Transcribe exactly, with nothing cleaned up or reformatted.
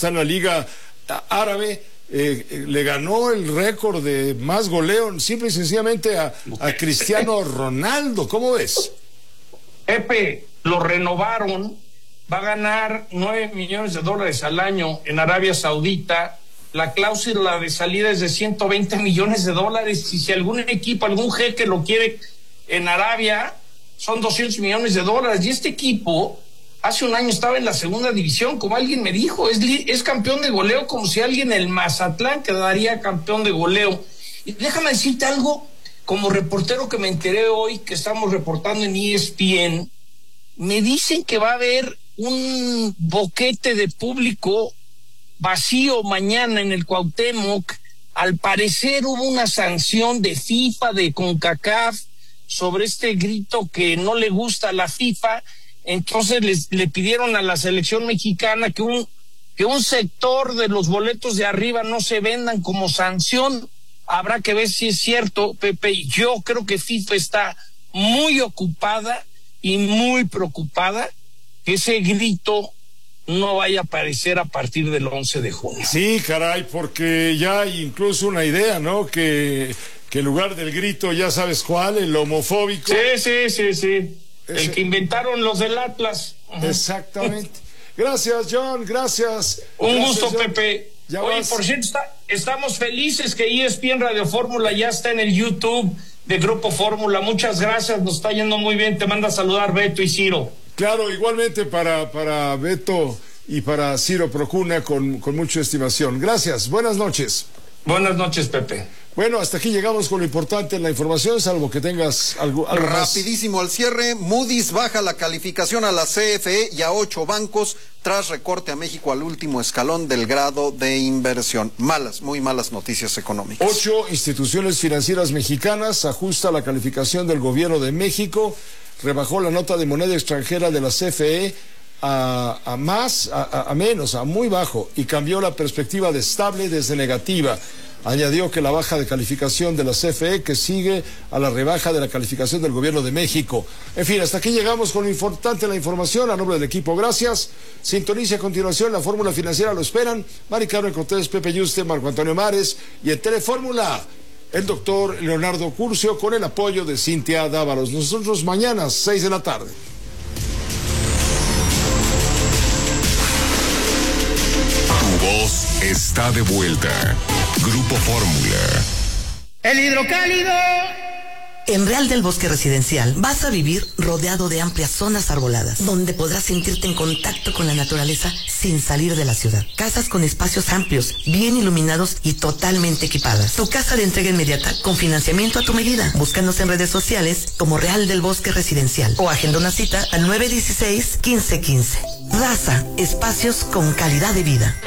está en la Liga Árabe, eh, eh, le ganó el récord de más goleo, simple y sencillamente a, a Cristiano Ronaldo. ¿Cómo ves? Pepe, lo renovaron, va a ganar nueve millones de dólares al año en Arabia Saudita. La cláusula de salida es de ciento veinte millones de dólares, y si algún equipo, algún jeque lo quiere en Arabia, son doscientos millones de dólares. Y este equipo hace un año estaba en la segunda división, como alguien me dijo, es, es campeón de goleo, como si alguien, el Mazatlán, quedaría campeón de goleo. Y déjame decirte algo, como reportero que me enteré hoy, que estamos reportando en E S P N, me dicen que va a haber un boquete de público vacío mañana en el Cuauhtémoc. Al parecer hubo una sanción de FIFA, de CONCACAF, sobre este grito que no le gusta a la FIFA. Entonces les, le pidieron a la selección mexicana que un, que un sector de los boletos de arriba no se vendan como sanción. Habrá que ver si es cierto, Pepe. Yo creo que FIFA está muy ocupada y muy preocupada que ese grito no vaya a aparecer a partir del once de junio. Sí, caray, porque ya hay incluso una idea, ¿no? Que, que en lugar del grito, ya sabes cuál, el homofóbico. Sí, sí, sí, sí. Ese... El que inventaron los del Atlas. Uh-huh. Exactamente. Gracias, John, gracias. Un gracias, gusto, John. Pepe. Ya Oye, vas. por cierto, está, estamos felices que E S P N Radio Fórmula ya está en el YouTube de Grupo Fórmula. Muchas gracias, nos está yendo muy bien. Te manda a saludar Beto y Ciro. Claro, igualmente para, para Beto y para Ciro Procuna, con, con mucha estimación. Gracias, buenas noches. Buenas noches, Pepe. Bueno, hasta aquí llegamos con lo importante en la información, salvo que tengas algo, algo más. Rapidísimo al cierre, Moody's baja la calificación a la C F E y a ocho bancos tras recorte a México al último escalón del grado de inversión. Malas, muy malas noticias económicas. Ocho instituciones financieras mexicanas ajusta la calificación del gobierno de México, rebajó la nota de moneda extranjera de la C F E a, a más, a, a menos, a muy bajo, y cambió la perspectiva de estable desde negativa. Añadió que la baja de calificación de la C F E que sigue a la rebaja de la calificación del gobierno de México. En fin, hasta aquí llegamos con lo importante la información. A nombre del equipo, gracias. Sintonice a continuación la Fórmula Financiera, lo esperan Mari Carmen Cortés, Pepe Yuste, Marco Antonio Mares, y en Telefórmula el doctor Leonardo Curcio, con el apoyo de Cintia Dávalos. Nosotros mañana, seis de la tarde. Tu voz está de vuelta. Grupo Fórmula. El hidrocálido. En Real del Bosque Residencial vas a vivir rodeado de amplias zonas arboladas, donde podrás sentirte en contacto con la naturaleza sin salir de la ciudad. Casas con espacios amplios, bien iluminados y totalmente equipadas. Tu casa de entrega inmediata con financiamiento a tu medida. Búscanos en redes sociales como Real del Bosque Residencial o agenda una cita al nueve uno seis, uno cinco uno cinco. Raza, espacios con calidad de vida.